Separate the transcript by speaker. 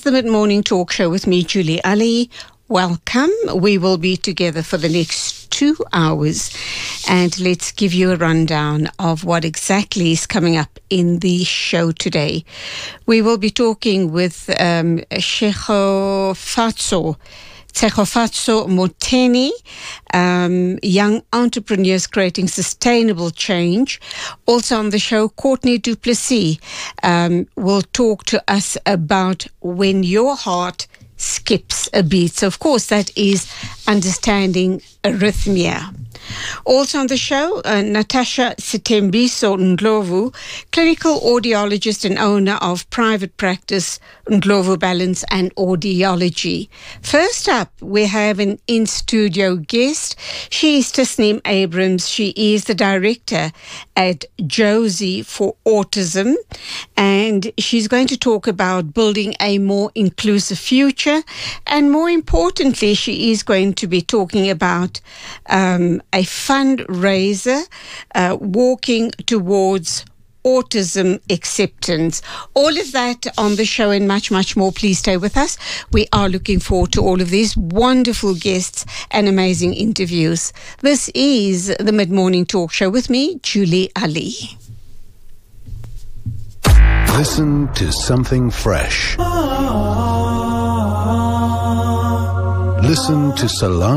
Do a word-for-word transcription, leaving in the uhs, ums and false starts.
Speaker 1: the Mid-Morning Talk Show with me, Julie Ali. Welcome. We will be together for the next two hours. And let's give you a rundown of what exactly is coming up in the show today. We will be talking with um, Tshegofatso Tshegofatso Moteni, um, young entrepreneurs creating sustainable change. Also on the show, Courtney du Plessis um, will talk to us about when your heart skips a beat. So, of course, that is understanding arrhythmia. Also on the show, uh, Natasha Sitembiso Ndlovu, clinical audiologist and owner of private practice Ndlovu Balance and Audiology. First up, we have an in-studio guest. She is Tasneem Abrams. She is the director at Josie for Autism, and she's going to talk about building a more inclusive future, and more importantly, she is going to be talking about um, a fundraiser uh, walking towards autism acceptance. All of that on the show and much, much more. Please stay with us. We are looking forward to all of these wonderful guests and amazing interviews. This is the Mid-Morning Talk Show with me, Julie Ali.
Speaker 2: Listen to something fresh. Listen to Salam